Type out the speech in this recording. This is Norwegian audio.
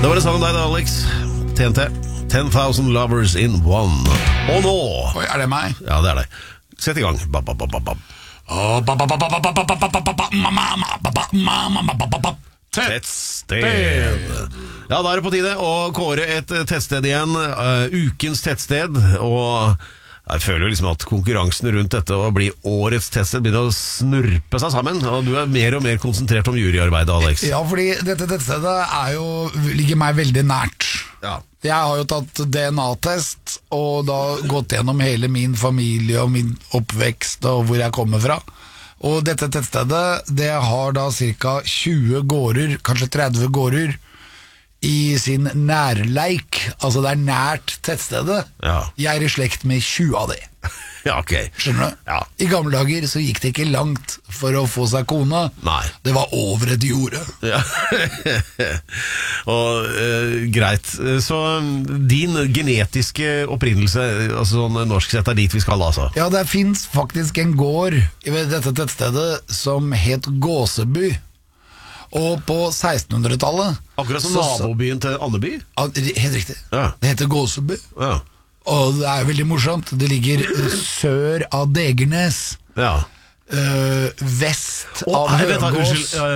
Det var det sammen med deg da, Alex. TNT. 10,000 Lovers in One. Og nå Oi, er det meg? Ja, det er deg. Sett i gang. Tettsted. Ja, da er det på tide å kåre et tettsted igjen. Ukens tettsted. Og jeg føler jo liksom at konkurransen rundt dette å bli årets tettsted begynner å snurpe seg sammen. Og du er mer og mer konsentrert om juryarbeidet, Alex. Ja, fordi dette tettstedet ligger meg veldig nært. Ja. Jeg har jo tatt DNA-test og da gått gjennom hele min familie og min oppvekst og hvor jeg kommer fra. Og dette tettstedet, det har da ca. 20 gårder, kanskje 30 gårder, i sin nærleik. Altså det er nært tettstedet. Ja. Jeg er i slekt med 20 av det. Ja, ok. Skjønner du? Ja. I gamle dager så gikk det ikke langt for å få seg kone. Nei. Det var over et jorde. Ja. Og greit. Så din genetiske opprinnelse, altså sånn norsk sett, er dit vi skal, altså? Ja, det finnes faktisk en gård i dette tettstedet som het Gåseby. Og på 1600-tallet Akkurat som nabobyen til Andeby? Ja, helt riktig. Ja. Det heter Gåseby. Ja. Og det er veldig morsomt. Det ligger sør av Degernes. Ja. Vest Å, av nei, vent da, Høgås. unnskyld.